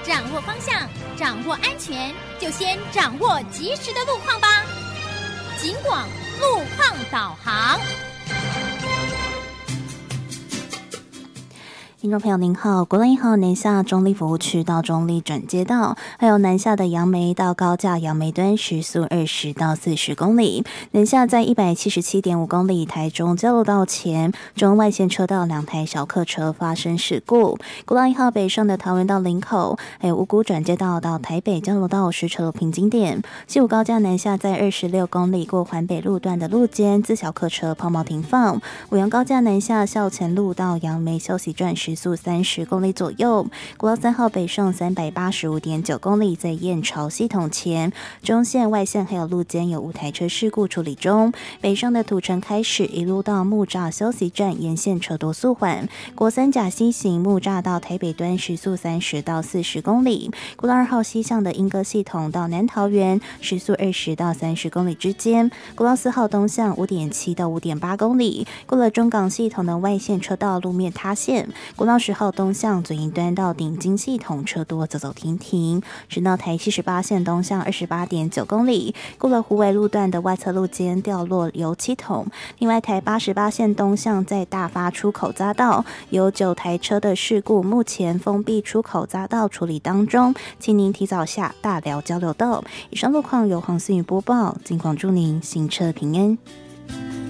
掌握方向，掌握安全，就先掌握及时的路况吧。警广路况导航。 听众朋友您好，国道1号南下中立服务区到中立转接道，还有南下的杨梅到高架杨梅端时速20到40公里，南下在177.5公里台中交流道前中外线车道2台小客车发生事故。国道1号北上的桃园到林口，还有五股转接道到台北交流道是车流瓶颈点。西武高架南下在26公里过环北路段的路肩自小客车抛锚停放。五杨高架南下校前路到杨梅休息站时速30公里左右。国道3号北上385.9公里，在燕巢系统前中线外线还有路肩有5台车事故处理中。北上的土城开始一路到木栅休息站沿线车多速缓。国三甲西行木栅到台北端时速30到40公里。国道2号西向的莺歌系统到南桃园时速20到30公里之间。国道4号东向5.7到5.8公里，过了中港系统的外线车道路面塌陷。国道10号东向左营端到顶金系统车多走走停停，直到台78线东向28.9公里，过了虎尾路段的外侧路肩掉落油漆桶。另外台88线东向在大发出口匝道有9台车的事故，目前封闭出口匝道处理当中，请您提早下大寮交流道。以上路况由黄思雨播报，尽管祝您行车平安。